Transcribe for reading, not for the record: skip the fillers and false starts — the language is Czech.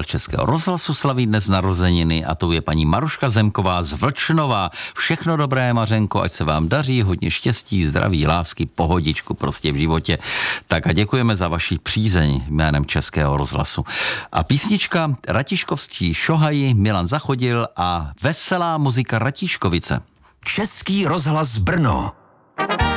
Českého rozhlasu slaví dnes narozeniny a to je paní Maruška Zemková z Vlčnova. Všechno dobré, Mařenko, ať se vám daří, hodně štěstí, zdraví, lásky, pohodičku prostě v životě. Tak a děkujeme za vaši přízeň jménem Českého rozhlasu. A písnička Ratiškovští šohaji, Milan Zachodil a veselá muzika Ratíškovice. Český rozhlas Brno.